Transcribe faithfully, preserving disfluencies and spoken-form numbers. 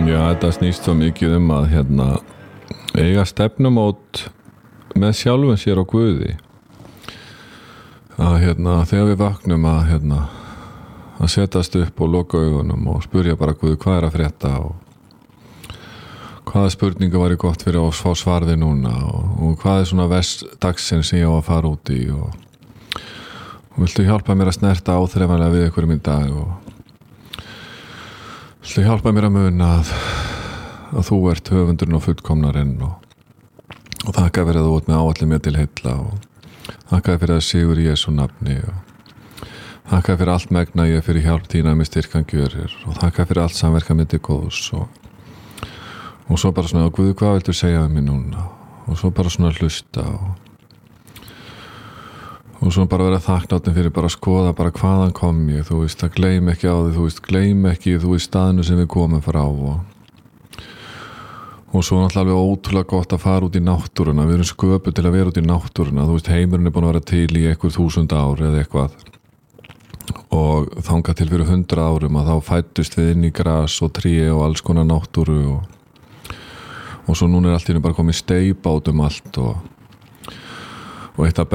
Já, þetta snýst svo mikið um að hérna eiga stefnumót með sjálfum sér og Guði. Að hérna þegar við vaknum að hérna að setjast upp og loka augunum og spurja bara Guð hvað er að frétta og hvaða spurninga væri gott fyrir að fá svarði núna og, og hvað er svona verst dagsins sem ég á að fara út í og, og viltu hjálpa mér að snerta áþreifanlega við ykkur í dag og viltu hjálpa mér að muna að, að þú ert höfundurinn og fullkomnarinn og, og þakka fyrir að þú ert með áallir mér til heilla og þakka fyrir að sigur í Jesú nafni og þakka fyrir allt megna ég fyrir hjálp þína með styrkan gjörir og þakka fyrir allt samverka mér til góðs og, og svo bara svona Guð hvað viltu segja um mig núna og svo bara svona hlusta og og svo bara vera þakklátin fyrir bara að skoða bara hvaðan kom ég, þú veist, að gleym ekki á því, þú veist, gleym ekki, þú veist, staðinu sem við komum frá og, og svo náttúrulega alveg ótrúlega gott að fara út í náttúruna, við erum sköpuð til að vera út í náttúruna, þú veist, heimurinn er búin að vera til í einhver þúsund ár eða eitthvað og þangað til fyrir hundra árum að þá fættust við inn í gras og tré og alls konar náttúru og, og svo núna er allt í einu bara komið steypa út um allt og og eitt af